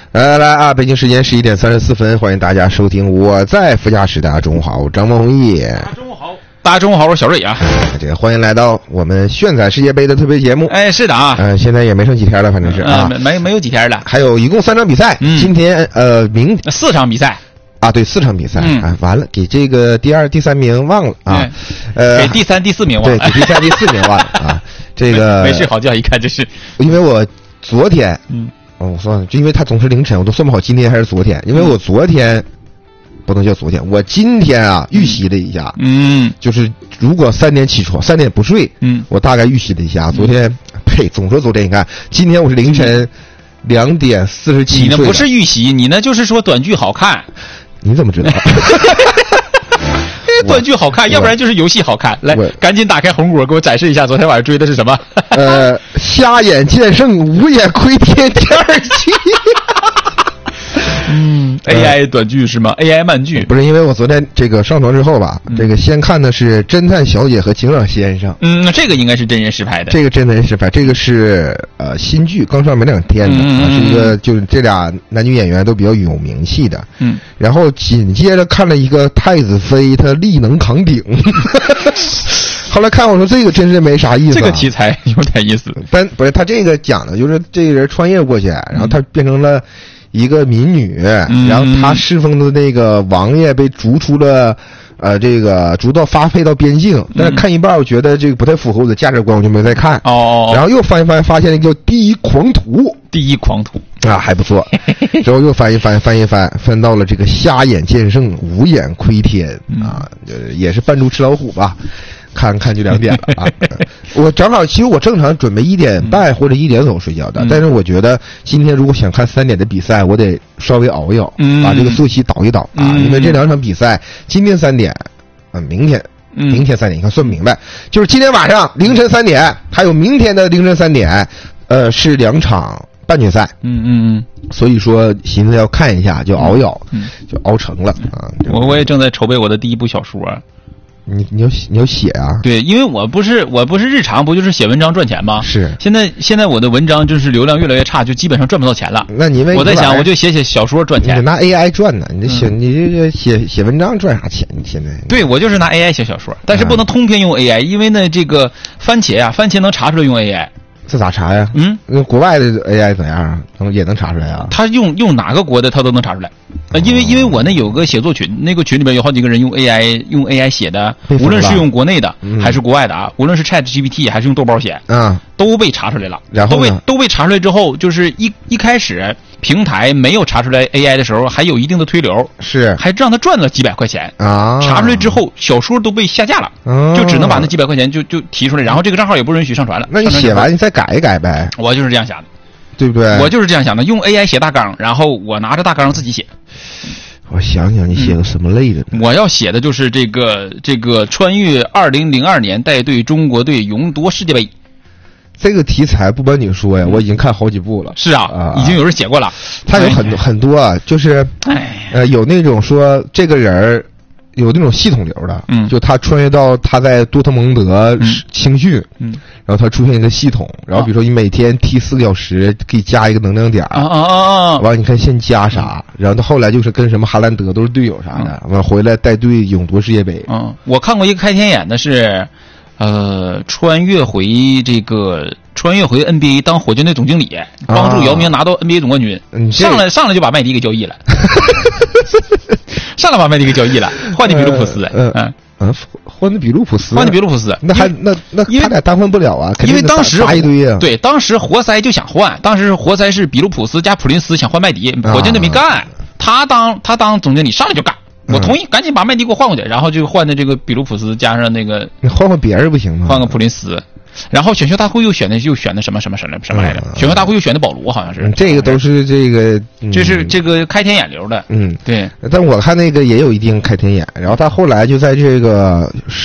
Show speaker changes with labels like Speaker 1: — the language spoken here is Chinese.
Speaker 1: 来啊！北京时间11点34分，欢迎大家收听我在副驾驶。大家中午好，我张梦毅。
Speaker 2: 大家中午好，大家中午好，我是小瑞啊。
Speaker 1: 这个欢迎来到我们炫彩世界杯的特别节目。
Speaker 2: 哎，是的啊。
Speaker 1: 现在也没剩几天了，反正是啊，
Speaker 2: 没有几天了。
Speaker 1: 还有一共3场比赛，今天明
Speaker 2: 4场比赛
Speaker 1: 啊，对，4场比赛啊，完了，给这个第2、第3名忘了啊，
Speaker 2: 给第3、第4名忘了，
Speaker 1: 对，给第3、第4名忘了啊，这个
Speaker 2: 没睡好觉，一看就是，
Speaker 1: 因为我昨天我算了，就因为他总是凌晨，我都算不好今天还是昨天，因为我昨天不能叫昨天，我今天啊预习了一下，就是如果3点起床，3点不睡，我大概预习了一下，昨天，总说昨天，你看，今天我是凌晨2点47睡，
Speaker 2: 你呢不是预习，你呢就是说短剧好看，
Speaker 1: 你怎么知道？
Speaker 2: 短剧好看，要不然就是游戏好看。来，赶紧打开红果，给我展示一下昨天晚上追的是什么？
Speaker 1: 瞎眼剑圣，无眼窥天第2季。
Speaker 2: AI 短剧是吗 ？AI 慢剧
Speaker 1: 不是，因为我昨天这个上床之后吧，这个先看的是侦探小姐和警长先生。
Speaker 2: 这个应该是真人实拍的。
Speaker 1: 这个真人实拍，这个是新剧，刚上没2天的，是一个就是这俩男女演员都比较有名气的。然后紧接着看了一个太子妃，她力能扛鼎。后来看我说这个真是没啥意思，
Speaker 2: 这个题材有点意思。
Speaker 1: 不是他这个讲的就是这个人穿越过去，然后他变成了一个民女，然后他侍奉的那个王爷被逐出了这个逐到发配到边境，但是看一半我觉得这个不太符合我的价值观，我就没再看。然后又翻一翻，发现了一个叫第一狂徒啊，还不错。之后又翻一翻到了这个瞎眼剑圣，无眼窥天啊，也是扮猪吃老虎吧。看就2点了啊！我正好，其实我正常准备1点半或者1点走睡觉的，但是我觉得今天如果想看3点的比赛，我得稍微熬一熬，把这个作息倒一倒啊！因为这2场比赛，今天3点，明天3点，你看算不明白，就是今天晚上凌晨3点，还有明天的凌晨3点，是2场半决赛，所以说寻思要看一下，就熬一熬，就熬成了啊！
Speaker 2: 我也正在筹备我的第1部小说。
Speaker 1: 你要写啊？
Speaker 2: 对，因为我不是日常不就是写文章赚钱吗？
Speaker 1: 是。
Speaker 2: 现在我的文章就是流量越来越差，就基本上赚不到钱了。
Speaker 1: 那你
Speaker 2: 我在想，我就写小说赚钱。
Speaker 1: 你拿 AI 赚呢？你这写文章赚啥钱？你现在？
Speaker 2: 对，我就是拿 AI 写小说，但是不能通篇用 AI，因为呢，这个番茄能查出来用 AI。
Speaker 1: 这咋查呀？国外的 AI 怎样啊？也能查出来啊？
Speaker 2: 他用哪个国的他都能查出来。因为我那有个写作群，那个群里边有好几个人用 AI 写的，无论是用国内的还是国外的啊，无论是 ChatGPT 还是用豆包写，都被查出来了。然后都被查出来之后，就是一开始平台没有查出来 AI 的时候，还有一定的推流，
Speaker 1: 是
Speaker 2: 还让他赚了几百块钱啊。查出来之后，小说都被下架了，就只能把那几百块钱就提出来，然后这个账号也不允许上传了。
Speaker 1: 那你写完你再改一改呗。
Speaker 2: 我就是这样想的。
Speaker 1: 对不对？
Speaker 2: 我就是这样想的，用 AI 写大纲，然后我拿着大纲自己写。
Speaker 1: 我想想，你写个什么类的？
Speaker 2: 我要写的就是这个穿越2002年带队中国队勇夺世界杯。
Speaker 1: 这个题材不瞒你说呀，我已经看好几部了。
Speaker 2: 是啊，已经有人写过了。
Speaker 1: 他有很多啊，就是有那种说这个人有那种系统流的，就他穿越到他在多特蒙德青训，然后他出现一个系统，然后比如说你每天踢4个小时，可以加一个能量点完了你看先加啥，然后他后来就是跟什么哈兰德都是队友啥的，完了回来带队勇夺世界杯。
Speaker 2: 我看过一个开天眼的是，穿越回 NBA 当火箭队总经理，帮助姚明拿到 NBA 总冠军，上来就把麦迪给交易了。上来把麦迪给交易了，换的比卢普斯。
Speaker 1: 换的比卢普斯，那他俩单换不了啊，
Speaker 2: 因为当时
Speaker 1: 一堆啊。
Speaker 2: 对，当时活塞就想换，当时活塞是比卢普斯加普林斯想换麦迪，火箭队没干，他当总经理上来就干，我同意，赶紧把麦迪给我换过去，然后就换的这个比卢普斯加上那个，
Speaker 1: 你换别人不行吗？
Speaker 2: 换个普林斯。然后选秀大会又选的什么来着？选秀大会又选的保罗，好像是。
Speaker 1: 这个都是这个，
Speaker 2: 就是这个开天眼流的。对。
Speaker 1: 但我看那个也有一定开天眼，然后他后来就在这个